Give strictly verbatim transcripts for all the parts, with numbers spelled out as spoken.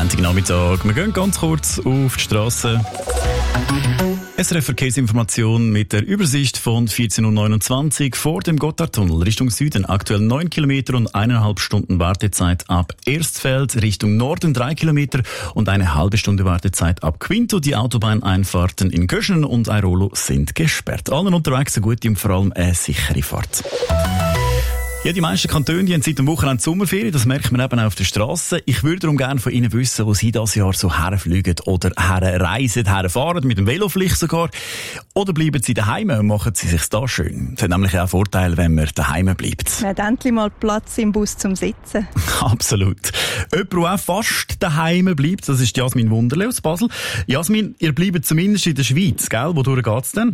Sonntagnachmittag. Wir gehen ganz kurz auf die Strasse. S R F Verkehrsinformation mit der Übersicht von vierzehn Uhr neunundzwanzig vor dem Gotthardtunnel Richtung Süden. Aktuell neun Kilometer und eineinhalb Stunden Wartezeit ab Erstfeld. Richtung Norden drei Kilometer und eine halbe Stunde Wartezeit ab Quinto. Die Autobahneinfahrten in Göschen und Airolo sind gesperrt. Allen unterwegs eine gute und vor allem eine sichere Fahrt. Ja, die meisten Kantone die haben seit dem Wochenende Sommerferien, das merkt man eben auch auf der Straße. Ich würde darum gerne von Ihnen wissen, wo Sie dieses Jahr so herfliegen oder herreisen, herfahren, mit dem Velo vielleicht sogar. Oder bleiben Sie daheim und machen Sie sich da schön. Das hat nämlich auch Vorteile, wenn man daheim bleibt. Man hat endlich mal Platz im Bus zum Sitzen. Absolut. Jemand, der auch fast daheim bleibt, das ist Jasmin Wunderle aus Basel. Jasmin, ihr bleibt zumindest in der Schweiz, gell? Wodurch geht's denn?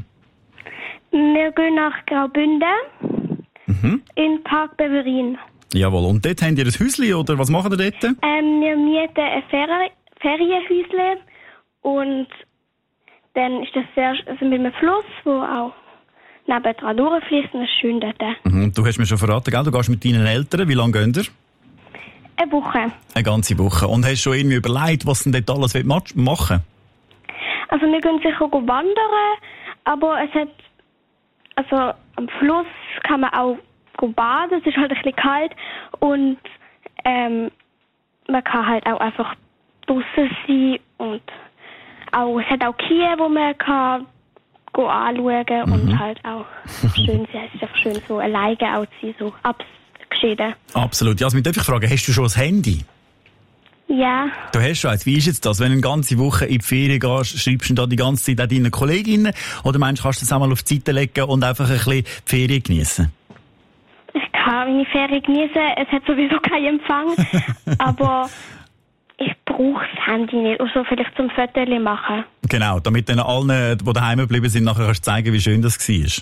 Wir gehen nach Graubünden. Mhm. In Park Beverin. Jawohl. Und dort habt ihr ein Häuschen, oder was macht ihr dort? Ähm, wir mieten ein Fer- Ferienhäuschen und dann ist das sehr, also mit einem Fluss, wo auch nebendran durchfließt und es ist schön dort. Mhm. Du hast mir schon verraten, gell? Du gehst mit deinen Eltern. Wie lange geht ihr? Eine Woche. Eine ganze Woche. Und hast du schon irgendwie überlegt, was du denn dort alles machen willst? Also wir gehen sicher wandern, aber es hat, also am Fluss kann man auch baden, es ist halt ein bisschen kalt und ähm, man kann halt auch einfach draussen sein und auch, es hat auch Kühe, wo man kann go anschauen mhm. und halt auch schön sein. Es ist einfach schön, so alleine auch zu sein, so abgeschieden. Absolut. Jasmin, darf ich fragen, hast du schon ein Handy? Ja. Du hast schon eins. Wie ist jetzt das, wenn du eine ganze Woche in die Ferien gehst, schreibst du da die ganze Zeit auch deinen Kolleginnen? Oder meinst du, kannst du das auch mal auf die Seite legen und einfach ein bisschen die Ferien genießen? Ich kann meine Ferien genießen. Es hat sowieso keinen Empfang. Aber ich brauche das Handy nicht. Oder so vielleicht zum Fotos machen. Genau, damit dann allen, die daheim geblieben sind, nachher kannst du zeigen, wie schön das war.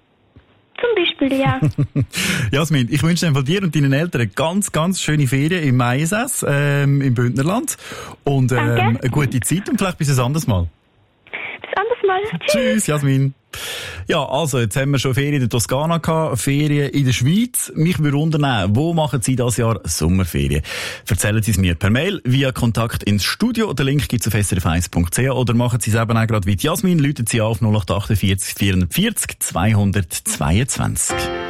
Zum Beispiel, ja. Jasmin, ich wünsche dir dir und deinen Eltern eine ganz, ganz schöne Ferien im Maisass, ähm, im Bündnerland. Und ähm, eine gute Zeit und vielleicht bis ein anderes Mal. Bis ein anderes Mal. Tschüss. Tschüss, Jasmin. Ja, also, jetzt haben wir schon Ferien in der Toskana gehabt, Ferien in der Schweiz. Mich würde wundern, wo machen Sie dieses Jahr Sommerferien? Erzählen Sie es mir per Mail, via Kontakt ins Studio. Den Link gibt es auf s r f eins punkt c h oder machen Sie es eben auch gerade wie Jasmin. Läuten Sie auf null acht acht vier vier vier vier zwei zwei zwei.